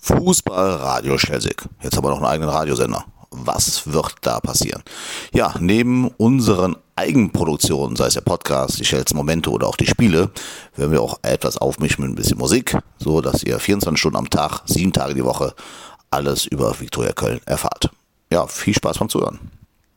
Fußballradio Schelsig. Jetzt haben wir noch einen eigenen Radiosender. Was wird da passieren? Ja, neben unseren Eigenproduktionen, sei es der Podcast, die Schelzen Momente oder auch die Spiele, werden wir auch etwas aufmischen mit ein bisschen Musik, so dass ihr 24 Stunden am Tag, 7 Tage die Woche alles über Viktoria Köln erfahrt. Ja, viel Spaß beim Zuhören.